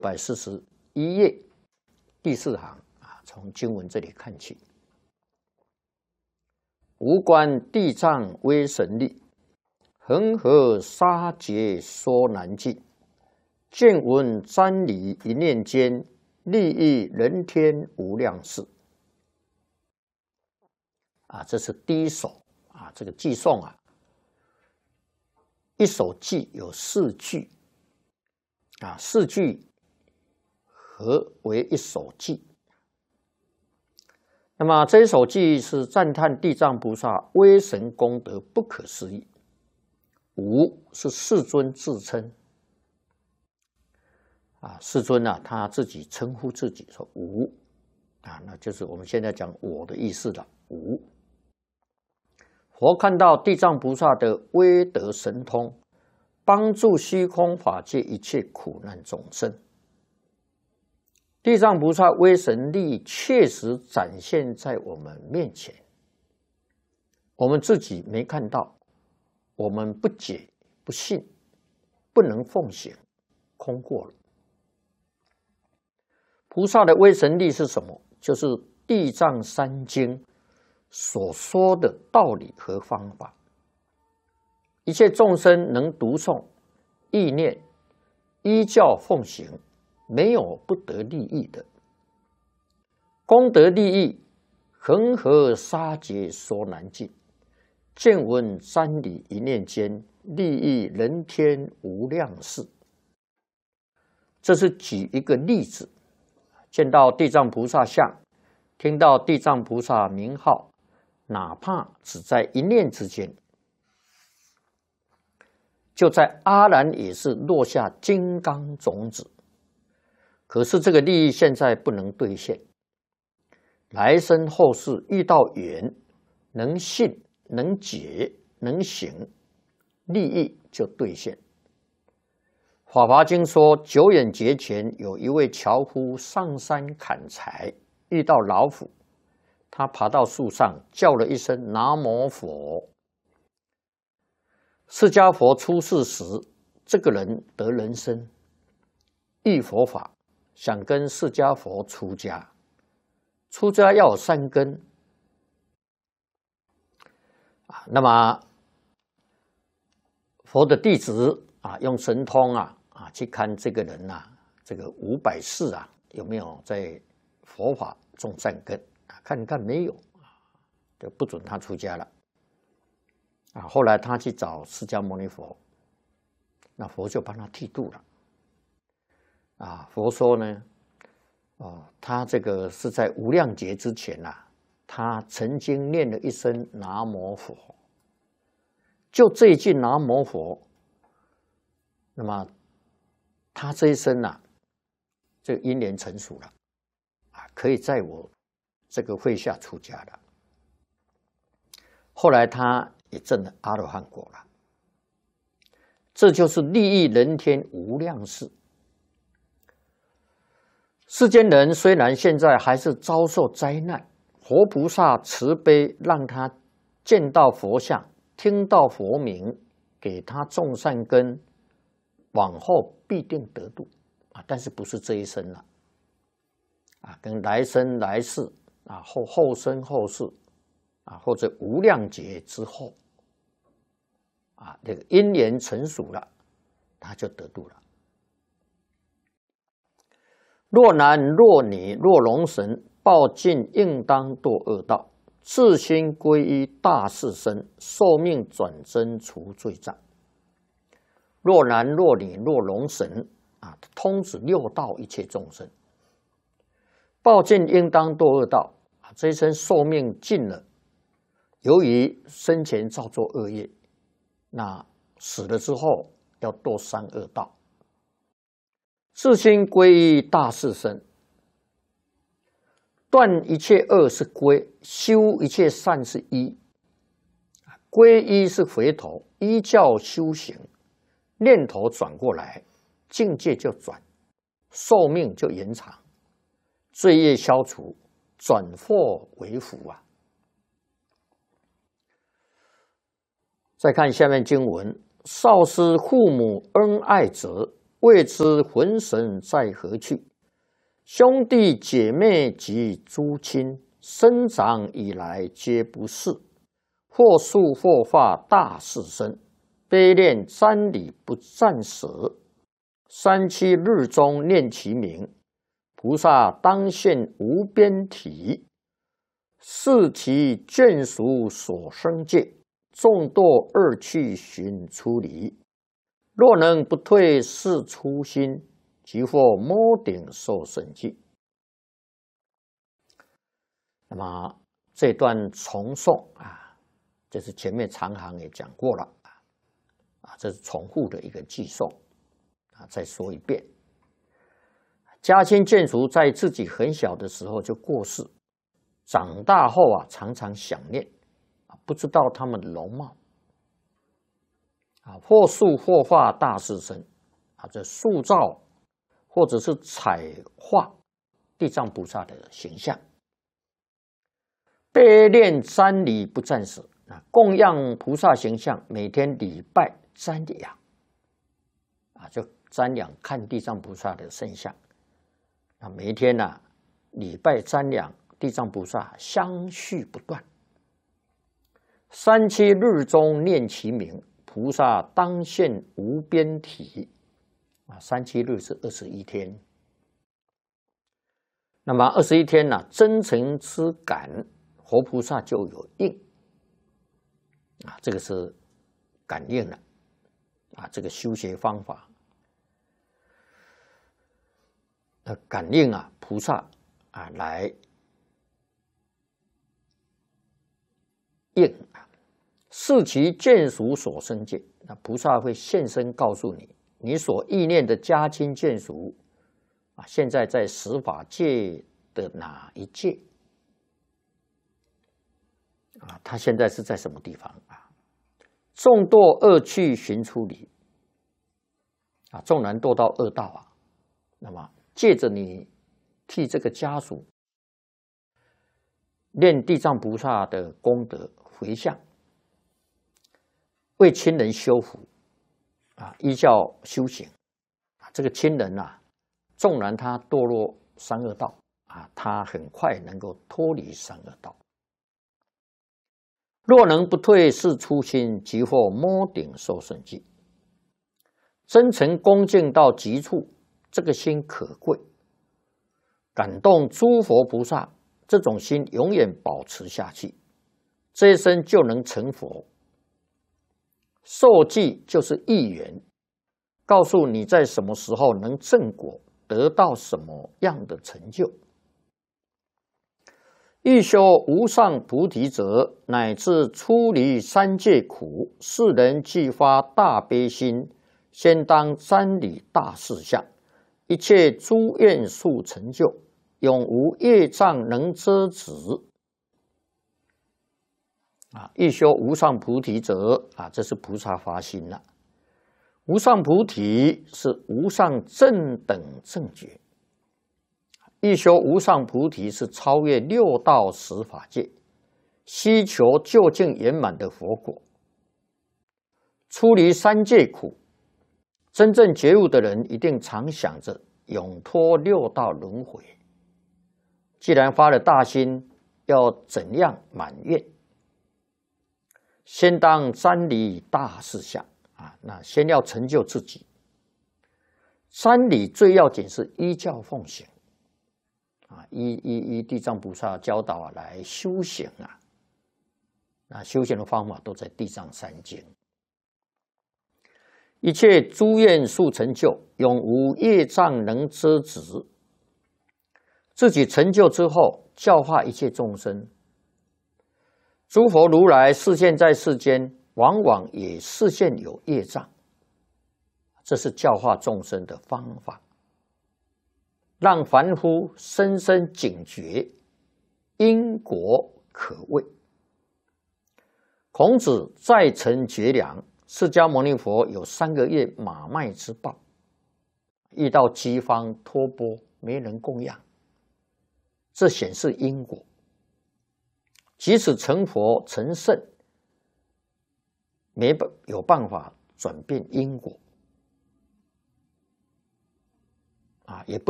141页第4行啊，从经文这里看起。吾观地藏威神力，恒河沙劫说难尽。见闻瞻礼一念间，利益人天无量事。啊，这是第一首啊，这个偈颂啊，一首偈有4句啊，4句合为一首偈。那么这一首偈是赞叹地藏菩萨威神功德不可思议。吾是世尊自称啊，世尊啊，他自己称呼自己说吾啊，那就是我们现在讲我的意思了。吾佛看到地藏菩萨的威德神通，帮助虚空法界一切苦难众生。地藏菩萨威神力确实展现在我们面前，我们自己没看到，我们不解不信，不能奉行，空过了。菩萨的威神力是什么？就是地藏三经所说的道理和方法，一切众生能读诵、意念、依教奉行，没有不得利益的。功德利益，恒河沙劫说难尽。见闻瞻礼一念间，利益人天无量事。这是举一个例子，见到地藏菩萨像，听到地藏菩萨名号，哪怕只在一念之间，就在阿难也是落下金刚种子。可是这个利益现在不能兑现，来生后世遇到缘，能信能解能行，利益就兑现。法华经说，久远劫前有一位樵夫上山砍柴，遇到老虎，他爬到树上叫了一声南无佛。释迦佛出世时，这个人得人身，遇佛法，想跟释迦佛出家。出家要有3根啊，那么佛的弟子啊，用神通去看这个人这个500世有没有在佛法种善根看看没有就不准他出家了后来他去找释迦牟尼佛，那佛就帮他剃度了佛说呢，他这个是在无量劫之前他曾经念了一声南无佛，就这一句南无佛，那么他这一生这个因缘成熟了可以在我这个会下出家了。后来他也证了阿罗汉果了。这就是利益人天无量事。世间人虽然现在还是遭受灾难，活菩萨慈悲，让他见到佛像，听到佛名，给他种善根，往后必定得度但是不是这一生了跟来生来世后生后世或者无量劫之后这个因缘成熟了，他就得度了。若男若女若龙神，报尽应当堕恶道，自心皈依大士身，寿命转增除罪障。若男若女若龙神通指六道一切众生，报尽应当堕恶道这一生寿命尽了，由于生前造作恶业，那死了之后要堕三恶道。自心皈依大士身，断一切恶是皈，修一切善是依。皈依是回头，依教修行，念头转过来，境界就转，寿命就延长，罪业消除，转祸为福再看下面经文：少师父母恩爱者， 未知魂神在何去？兄弟姐妹及诸亲，生长以来皆不是。或树或化大士身，悲恋瞻礼不暂舍。37日中念其名，菩萨当现无边体。视其眷属所生界，众堕恶趣寻出离。若能不退是初心，即获摸顶受胜记。那么这段重诵啊，这是前面长行也讲过了啊，这是重复的一个寄诵啊，再说一遍。家亲眷属在自己很小的时候就过世，长大后啊，常常想念啊，不知道他们的容貌啊，或塑或化大士身啊，这塑造或者是彩画地藏菩萨的形象。悲恋瞻礼不暂舍啊，供养菩萨形象，每天礼拜瞻仰啊，就瞻仰看地藏菩萨的圣像啊，每一天呢，礼拜瞻仰地藏菩萨相续不断。37日中念其名，菩萨当现无边体啊，37日是21天。那么21天呢，真诚之感，活菩萨就有应啊，这个是感应了啊，这个修学方法，感应啊，菩萨啊来应啊，视其眷属所生界，那菩萨会现身告诉你，你所意念的家亲眷属啊，现在在十法界的哪一界？啊，他现在是在什么地方啊？众堕恶趣寻出离啊，纵然堕到恶道啊，那么借着你替这个家属念地藏菩萨的功德回向，为亲人修福啊，依教修行啊，这个亲人啊，纵然他堕落三恶道啊，他很快能够脱离三恶道。若能不退是初心，即获摸顶受胜记。真诚恭敬到极处，这个心可贵，感动诸佛菩萨，这种心永远保持下去，这一生就能成佛。受记就是预言，告诉你在什么时候能正果，得到什么样的成就。欲修无上菩提者，乃至出离三界苦，世人既发大悲心，先当瞻礼大事相，一切诸愿速成就，永无业障能遮止。啊，欲修无上菩提者啊，这是菩萨发心了。无上菩提是无上正等正觉。欲修无上菩提是超越六道十法界，希求究竟圆满的佛果，出离三界苦。真正觉悟的人一定常想着永脱六道轮回。既然发了大心，要怎样满愿？先当瞻礼大事相啊，那先要成就自己。瞻礼最要紧是依教奉行。啊，依地藏菩萨教导来修行啊，那修行的方法都在地藏三经。一切诸愿速成就，永无业障能遮止。自己成就之后，教化一切众生。诸佛如来示现在世间，往往也示现有业障，这是教化众生的方法。让凡夫深深警觉，因果可畏。孔子在城绝粮，释迦牟尼佛有3个月马麦之报，遇到饥荒托钵，没人供养，这显示因果。即使成佛成圣，没有办法转变因果。 啊，也不。